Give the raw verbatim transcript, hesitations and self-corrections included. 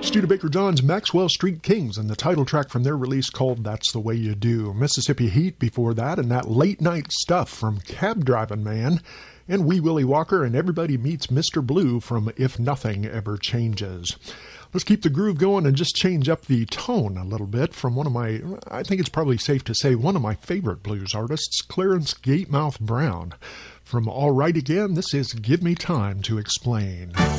Studebaker John's Maxwell Street Kings and the title track from their release called That's the Way You Do. Mississippi Heat before that, and that late night stuff from Cab Driving Man, and Wee Willie Walker and Everybody Meets Mister Blue from If Nothing Ever Changes. Let's keep the groove going and just change up the tone a little bit from one of my, I think it's probably safe to say, one of my favorite blues artists, Clarence Gatemouth Brown. From All Right Again, this is Give Me Time to Explain.